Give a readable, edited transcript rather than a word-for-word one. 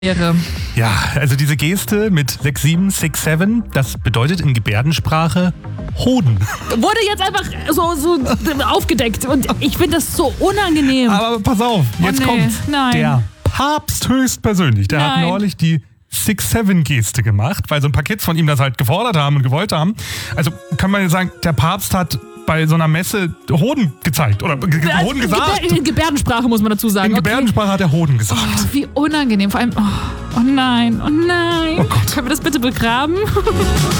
wäre. Ja, also diese Geste mit 6-7, das bedeutet in Gebärdensprache Hoden. Wurde jetzt einfach so aufgedeckt und ich finde das so unangenehm. Aber pass auf, jetzt kommt's. Nein. Der Papst höchstpersönlich, der hat Nein. neulich die 6-7-Geste gemacht, weil so ein paar Kids von ihm das halt gefordert haben und gewollt haben. Also kann man jetzt sagen, der Papst hat bei so einer Messe Hoden gezeigt oder Hoden gesagt. In Gebärdensprache muss man dazu sagen. In Gebärdensprache hat er Hoden gesagt. Oh, wie unangenehm. Vor allem, oh nein, oh nein. Oh Gott. Können wir das bitte begraben?